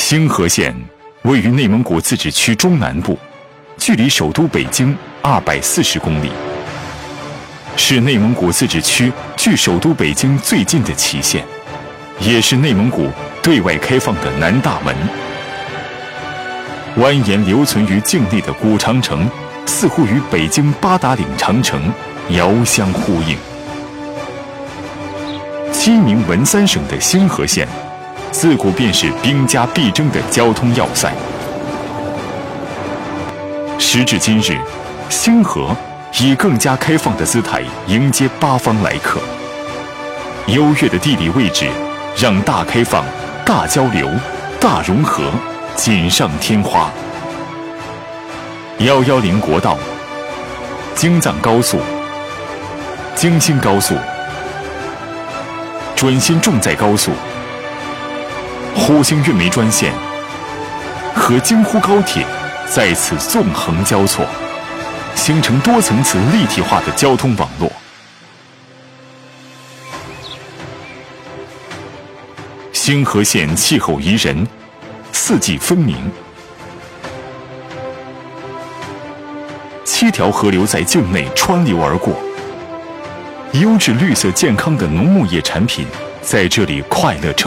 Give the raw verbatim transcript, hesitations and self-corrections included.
兴和县位于内蒙古自治区中南部，距离首都北京二百四十公里，是内蒙古自治区距首都北京最近的旗县，也是内蒙古对外开放的南大门。蜿蜒留存于境内的古长城，似乎与北京八达岭长城遥相呼应。鸡鸣文三省的兴和县，自古便是兵家必争的交通要塞。时至今日，兴和以更加开放的姿态迎接八方来客。优越的地理位置，让大开放、大交流、大融合锦上添花。一一零国道、京藏高速、京新高速、准新重载高速、呼兴运煤专线和京沪高铁在此纵横交错，形成多层次立体化的交通网络。兴和县气候宜人，四季分明，七条河流在境内穿流而过，优质绿色健康的农牧业产品在这里快乐成